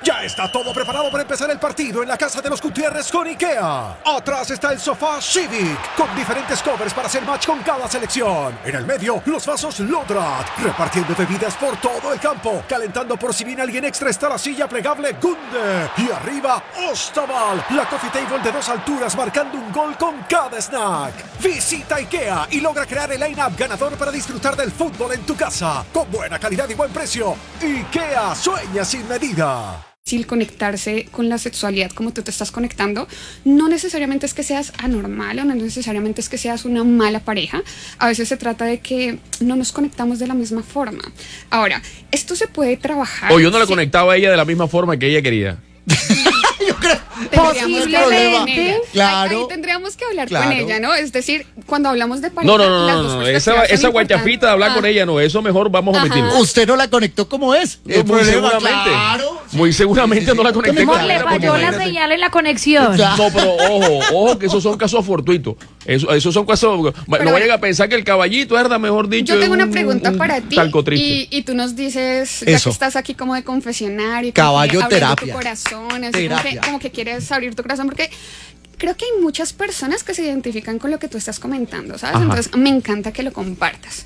Ya está todo preparado para empezar el partido en la casa de los Gutiérrez con IKEA. Atrás está el sofá Civic, con diferentes covers para hacer match con cada selección. En el medio, los vasos Lodrat, repartiendo bebidas por todo el campo. Calentando por si viene alguien extra está la silla plegable Gunde. Y arriba, Ostaval, la coffee table de 2 alturas marcando un gol con cada snack. Visita IKEA y logra crear el line-up ganador para disfrutar del fútbol en tu casa. Con buena calidad y buen precio. IKEA, sueña sin medida. Conectarse con la sexualidad como tú te estás conectando, no necesariamente es que seas anormal o no necesariamente es que seas una mala pareja. A veces se trata de que no nos conectamos de la misma forma. Ahora, esto se puede trabajar. O yo no la conectaba a ella de la misma forma que ella quería. Yo creo Posiblemente. Claro. Ahí tendríamos que hablar con ella, ¿no? Es decir, cuando hablamos de pareja, No. Esa guachafita de hablar con ella, no. Eso mejor vamos a omitirlo. Usted no la conectó como es. Muy seguramente. Claro. Muy seguramente no la conecté. Mejor le falló la señal en la conexión. No, pero ojo, que esos son casos fortuitos. Esos son casos. No vayan a pensar que el caballito herda, mejor dicho. Yo tengo una pregunta para ti. Y tú nos dices, ya que estás aquí como de confesionario, caballo tu terapia. corazón, así como que quieres abrir tu corazón, porque creo que hay muchas personas que se identifican con lo que tú estás comentando, ¿sabes? Ajá. Entonces me encanta que lo compartas.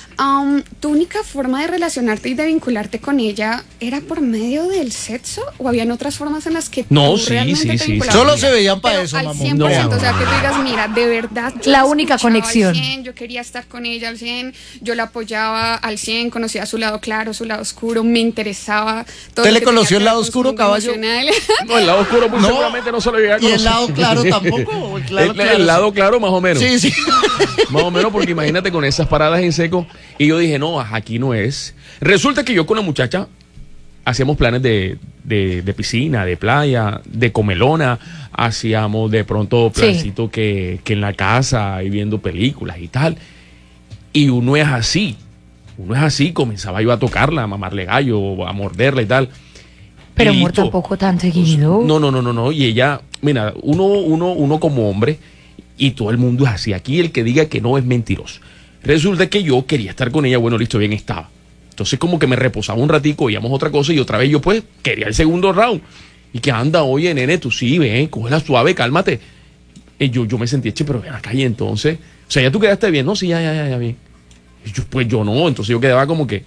¿Tu única forma de relacionarte y de vincularte con ella era por medio del sexo? ¿O habían otras formas en las que no, tú realmente te vinculabas? Solo se veían para eso, al mamón. 100%, no. O sea, que tú digas, mira, de verdad la única conexión. Al 100, yo quería estar con ella al 100, yo la apoyaba al 100, conocía su lado claro, su lado oscuro, me interesaba todo. ¿Usted le conoció el lado oscuro, caballo? No, el lado oscuro muy seguramente no se lo llegué a conocer. ¿Y el lado claro tampoco? El lado claro más o menos. Sí. Más o menos, porque imagínate con esas paradas en seco. Y yo dije, no, aquí no es. Resulta que yo con la muchacha hacíamos planes de piscina, de playa, de comelona. Hacíamos de pronto plancito que en la casa y viendo películas y tal. Y uno es así. Comenzaba yo a tocarla, a mamarle gallo, a morderla y tal. Pero amor, tampoco tan seguido. No. Y ella, mira, uno como hombre, y todo el mundo es así. Aquí el que diga que no es mentiroso. Resulta que yo quería estar con ella, bueno, listo, bien estaba. Entonces como que me reposaba un ratico, íbamos otra cosa y otra vez yo pues quería el segundo round. Y que anda, oye, nene, tú sí, ven, cógela suave, cálmate. Y yo me sentí, pero ven acá y entonces, o sea, ya tú quedaste bien, no, sí, ya, bien. Y yo no, entonces yo quedaba como que,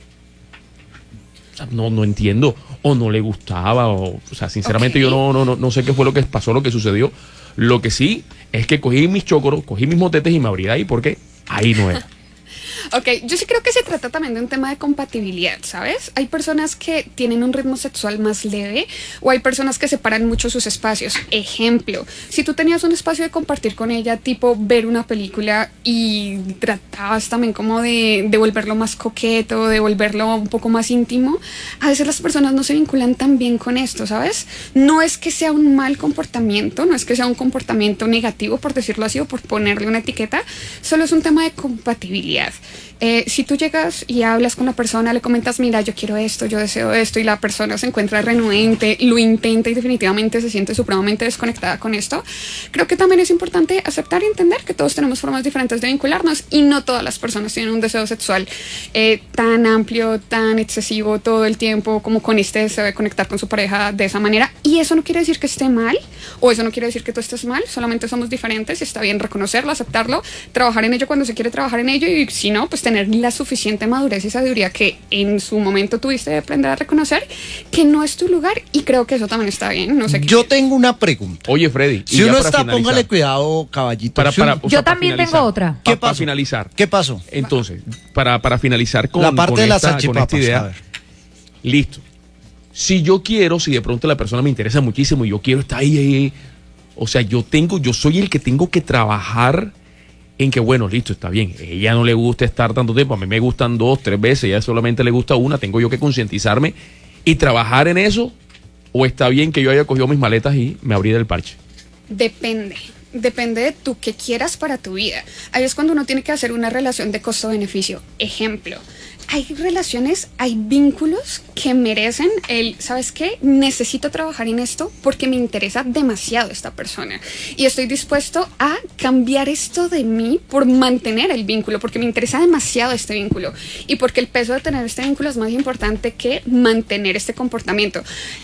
o sea, no entiendo, o no le gustaba, o sea, sinceramente yo no sé qué fue lo que pasó, lo que sucedió. Lo que sí es que cogí mis chócoros, cogí mis motetes y me abrí de ahí porque ahí no era. Ok, yo sí creo que se trata también de un tema de compatibilidad, ¿sabes? Hay personas que tienen un ritmo sexual más leve o hay personas que separan mucho sus espacios. Ejemplo, si tú tenías un espacio de compartir con ella, tipo ver una película y tratabas también como de volverlo más coqueto, de volverlo un poco más íntimo, a veces las personas no se vinculan tan bien con esto, ¿sabes? No es que sea un mal comportamiento, no es que sea un comportamiento negativo, por decirlo así, o por ponerle una etiqueta, solo es un tema de compatibilidad. Si tú llegas y hablas con la persona, le comentas, mira, yo quiero esto, yo deseo esto, y la persona se encuentra renuente, lo intenta y definitivamente se siente supremamente desconectada con esto, creo que también es importante aceptar y entender que todos tenemos formas diferentes de vincularnos y no todas las personas tienen un deseo sexual tan amplio, tan excesivo todo el tiempo como con este deseo de conectar con su pareja de esa manera. Y eso no quiere decir que esté mal o eso no quiere decir que tú estés mal, solamente somos diferentes y está bien reconocerlo, aceptarlo, trabajar en ello cuando se quiere trabajar en ello y si no, pues tener la suficiente madurez y sabiduría que en su momento tuviste de aprender a reconocer que no es tu lugar y creo que eso también está bien. No sé qué. Yo tengo una pregunta. Oye, Freddy. Si uno está, póngale cuidado, caballito. Yo también tengo otra. ¿Qué pasó? Para finalizar. ¿Qué pasó? Entonces, para finalizar con la parte de las salchipapas, con esta idea. Listo. Si yo quiero, si de pronto la persona me interesa muchísimo y yo quiero estar ahí, o sea, yo soy el que tengo que trabajar en que, bueno, listo, está bien, ella no le gusta estar tanto tiempo, a mí me gustan 2, 3 veces, ella solamente le gusta una, tengo yo que concientizarme y trabajar en eso, o está bien que yo haya cogido mis maletas y me abrí del parche. Depende de tú qué quieras para tu vida. Ahí es cuando uno tiene que hacer una relación de costo-beneficio. Ejemplo, hay relaciones, hay vínculos que merecen el, ¿sabes qué? Necesito trabajar en esto porque me interesa demasiado esta persona y estoy dispuesto a cambiar esto de mí por mantener el vínculo, porque me interesa demasiado este vínculo y porque el peso de tener este vínculo es más importante que mantener este comportamiento.